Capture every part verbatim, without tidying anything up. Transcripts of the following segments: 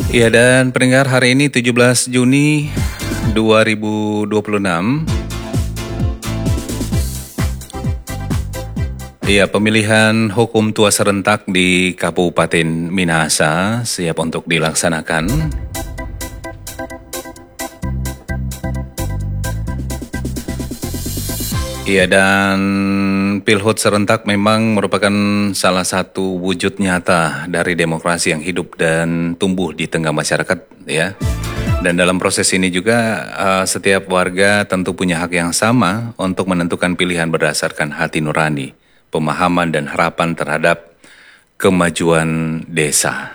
Ya, dan pendengar, hari ini tujuh belas Juni dua ribu dua puluh enam. Ya, pemilihan hukum tua serentak di Kabupaten Minahasa siap untuk dilaksanakan. Iya, dan Pilhut serentak memang merupakan salah satu wujud nyata dari demokrasi yang hidup dan tumbuh di tengah masyarakat, ya. Dan dalam proses ini juga uh, setiap warga tentu punya hak yang sama untuk menentukan pilihan berdasarkan hati nurani, pemahaman dan harapan terhadap kemajuan desa.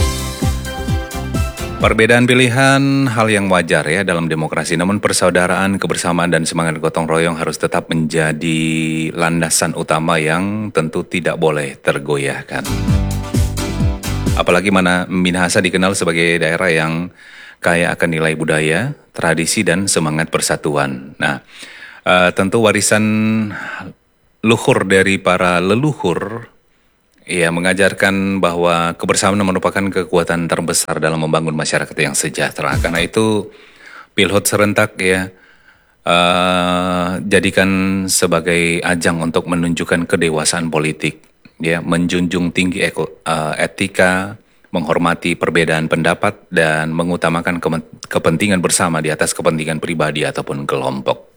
Perbedaan pilihan hal yang wajar ya dalam demokrasi, namun persaudaraan, kebersamaan dan semangat gotong royong harus tetap menjadi landasan utama yang tentu tidak boleh tergoyahkan. Apalagi mana Minahasa dikenal sebagai daerah yang kaya akan nilai budaya, tradisi dan semangat persatuan. Nah, uh, tentu warisan luhur dari para leluhur ia mengajarkan bahwa kebersamaan merupakan kekuatan terbesar dalam membangun masyarakat yang sejahtera. Karena itu Pilhut serentak ya uh, jadikan sebagai ajang untuk menunjukkan kedewasaan politik, ya, menjunjung tinggi eko, uh, etika, menghormati perbedaan pendapat dan mengutamakan ke- kepentingan bersama di atas kepentingan pribadi ataupun kelompok.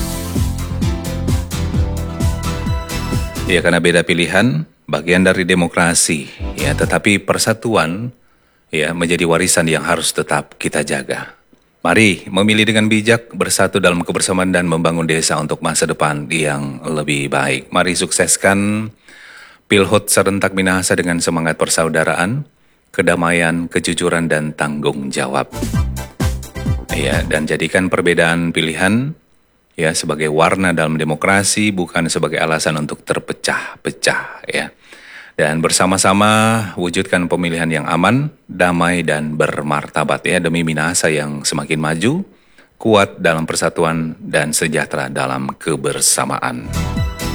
Ya, karena beda pilihan bagian dari demokrasi, ya, tetapi persatuan ya menjadi warisan yang harus tetap kita jaga. Mari memilih dengan bijak, bersatu dalam kebersamaan dan membangun desa untuk masa depan yang lebih baik. Mari sukseskan Pilhut serentak Minahasa dengan semangat persaudaraan, kedamaian, kejujuran dan tanggung jawab. Ya, dan jadikan perbedaan pilihan ya sebagai warna dalam demokrasi, bukan sebagai alasan untuk terpecah-pecah, ya. Dan bersama-sama wujudkan pemilihan yang aman, damai dan bermartabat ya demi Minahasa yang semakin maju, kuat dalam persatuan dan sejahtera dalam kebersamaan.